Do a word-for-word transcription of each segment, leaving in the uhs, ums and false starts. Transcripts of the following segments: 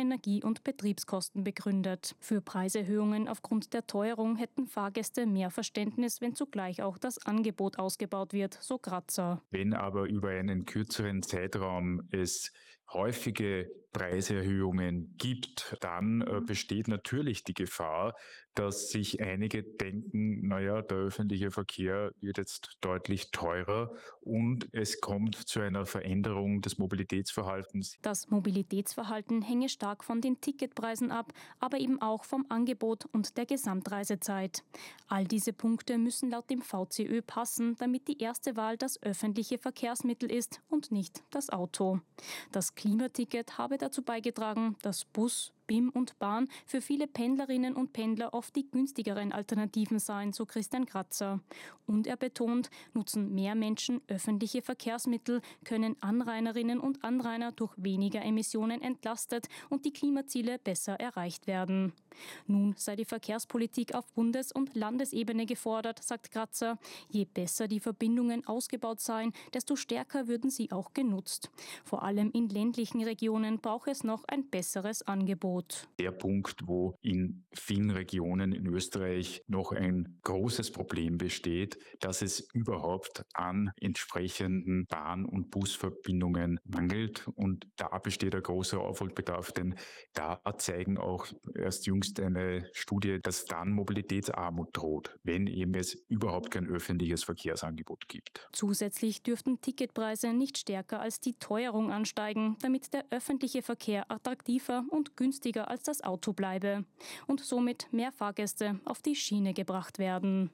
Energie- und Betriebskosten begründet. Für Preiserhöhungen aufgrund der Teuerung hätten Fahrgäste mehr Verständnis, wenn zugleich auch das Angebot ausgebaut wird, so Kratzer. Wenn aber über einen kürzeren Zeitraum es häufige Preiserhöhungen gibt, dann äh, besteht natürlich die Gefahr, dass sich einige denken, naja, der öffentliche Verkehr wird jetzt deutlich teurer und es kommt zu einer Veränderung des Mobilitätsverhaltens. Das Mobilitätsverhalten hänge stark von den Ticketpreisen ab, aber eben auch vom Angebot und der Gesamtreisezeit. All diese Punkte müssen laut dem V C Ö passen, damit die erste Wahl das öffentliche Verkehrsmittel ist und nicht das Auto. Das Klimaticket habe dazu beigetragen, dass Bus, B I M und Bahn für viele Pendlerinnen und Pendler oft die günstigeren Alternativen seien, so Christian Kratzer. Und er betont, nutzen mehr Menschen öffentliche Verkehrsmittel, können Anrainerinnen und Anrainer durch weniger Emissionen entlastet und die Klimaziele besser erreicht werden. Nun sei die Verkehrspolitik auf Bundes- und Landesebene gefordert, sagt Kratzer. Je besser die Verbindungen ausgebaut seien, desto stärker würden sie auch genutzt. Vor allem in ländlichen Regionen brauche es noch ein besseres Angebot. Der Punkt, wo in vielen Regionen in Österreich noch ein großes Problem besteht, dass es überhaupt an entsprechenden Bahn- und Busverbindungen mangelt. Und da besteht ein großer Aufholbedarf, denn da zeigen auch erst jüngst eine Studie, dass dann Mobilitätsarmut droht, wenn eben es überhaupt kein öffentliches Verkehrsangebot gibt. Zusätzlich dürften Ticketpreise nicht stärker als die Teuerung ansteigen, damit der öffentliche Verkehr attraktiver und günstiger als das Auto bleibe und somit mehr Fahrgäste auf die Schiene gebracht werden.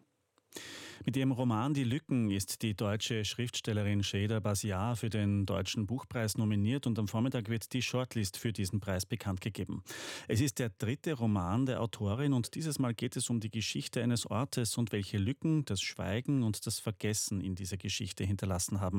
Mit ihrem Roman Die Lücken ist die deutsche Schriftstellerin Şeyda Basiar für den Deutschen Buchpreis nominiert und am Vormittag wird die Shortlist für diesen Preis bekannt gegeben. Es ist der dritte Roman der Autorin und dieses Mal geht es um die Geschichte eines Ortes und welche Lücken das Schweigen und das Vergessen in dieser Geschichte hinterlassen haben.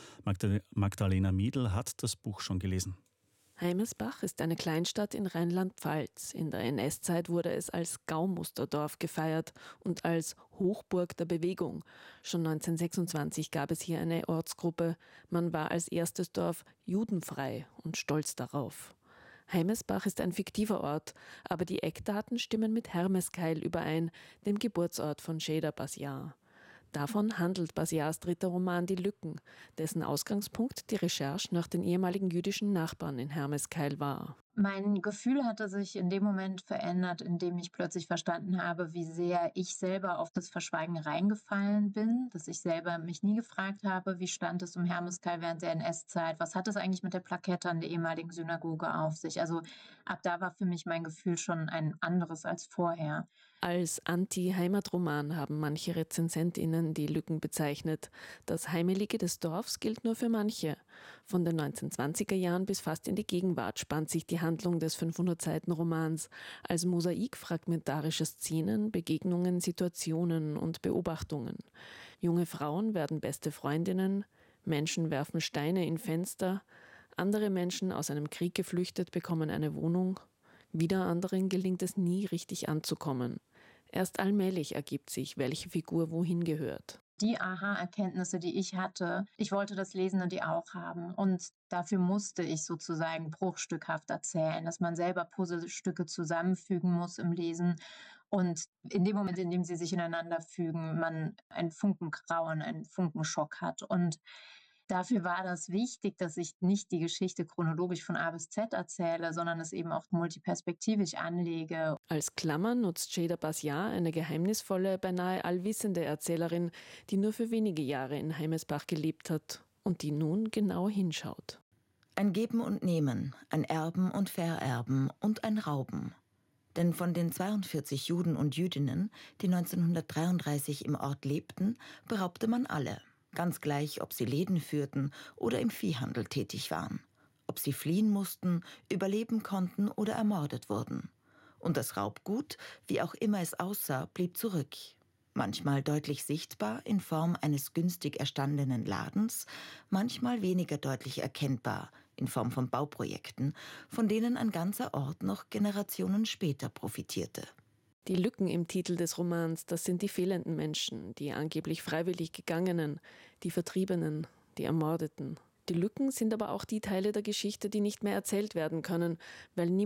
Magdalena Miedl hat das Buch schon gelesen. Heimesbach ist eine Kleinstadt in Rheinland-Pfalz. In der N S-Zeit wurde es als Gaumusterdorf gefeiert und als Hochburg der Bewegung. Schon neunzehnhundertsechsundzwanzig gab es hier eine Ortsgruppe. Man war als erstes Dorf judenfrei und stolz darauf. Heimesbach ist ein fiktiver Ort, aber die Eckdaten stimmen mit Hermeskeil überein, dem Geburtsort von Şeyda Basiar. Davon handelt Basiars dritter Roman Die Lücken, dessen Ausgangspunkt die Recherche nach den ehemaligen jüdischen Nachbarn in Hermeskeil war. Mein Gefühl hatte sich in dem Moment verändert, in dem ich plötzlich verstanden habe, wie sehr ich selber auf das Verschweigen reingefallen bin, dass ich selber mich nie gefragt habe, wie stand es um Hermeskeil während der N S-Zeit, was hat es eigentlich mit der Plakette an der ehemaligen Synagoge auf sich. Also ab da war für mich mein Gefühl schon ein anderes als vorher. Als Anti-Heimatroman haben manche RezensentInnen die Lücken bezeichnet. Das Heimelige des Dorfs gilt nur für manche. Von den neunzehnhundertzwanziger Jahren bis fast in die Gegenwart spannt sich die Handlung des fünfhundert-Seiten-Romans als Mosaik fragmentarischer Szenen, Begegnungen, Situationen und Beobachtungen. Junge Frauen werden beste Freundinnen, Menschen werfen Steine in Fenster, andere Menschen aus einem Krieg geflüchtet bekommen eine Wohnung, wieder anderen gelingt es nie richtig anzukommen. Erst allmählich ergibt sich, welche Figur wohin gehört. Die Aha-Erkenntnisse, die ich hatte, ich wollte das Lesende die auch haben. Und dafür musste ich sozusagen bruchstückhaft erzählen, dass man selber Puzzlestücke zusammenfügen muss im Lesen. Und in dem Moment, in dem sie sich ineinander fügen, man einen Funkengrauen, einen Funkenschock hat. Und dafür war das wichtig, dass ich nicht die Geschichte chronologisch von A bis Z erzähle, sondern es eben auch multiperspektivisch anlege. Als Klammer nutzt Şeyda Basiar eine geheimnisvolle, beinahe allwissende Erzählerin, die nur für wenige Jahre in Heimesbach gelebt hat und die nun genau hinschaut. Ein Geben und Nehmen, ein Erben und Vererben und ein Rauben. Denn von den zweiundvierzig Juden und Jüdinnen, die neunzehnhundertdreiunddreißig im Ort lebten, beraubte man alle. Ganz gleich, ob sie Läden führten oder im Viehhandel tätig waren. Ob sie fliehen mussten, überleben konnten oder ermordet wurden. Und das Raubgut, wie auch immer es aussah, blieb zurück. Manchmal deutlich sichtbar in Form eines günstig erstandenen Ladens, manchmal weniger deutlich erkennbar in Form von Bauprojekten, von denen ein ganzer Ort noch Generationen später profitierte. Die Lücken im Titel des Romans, das sind die fehlenden Menschen, die angeblich freiwillig Gegangenen, die Vertriebenen, die Ermordeten. Die Lücken sind aber auch die Teile der Geschichte, die nicht mehr erzählt werden können, weil niemand